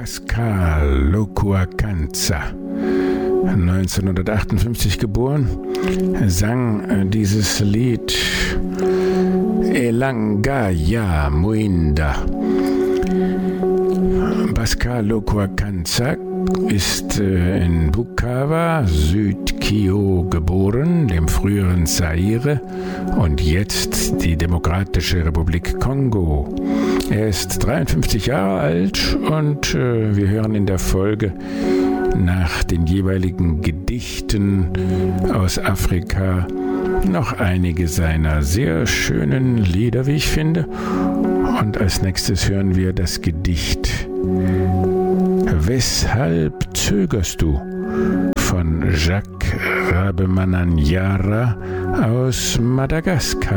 Pascal Lokuakanza, 1958 geboren, sang dieses Lied Elangaya Muinda. Pascal Lokuakanza ist in Bukavu, Südkivu geboren, dem früheren Zaire und jetzt die Demokratische Republik Kongo. Er ist 53 Jahre alt und wir hören in der Folge nach den jeweiligen Gedichten aus Afrika noch einige seiner sehr schönen Lieder, wie ich finde. Und als nächstes hören wir das Gedicht Weshalb zögerst du? Von Jacques Rabemananyara aus Madagaskar.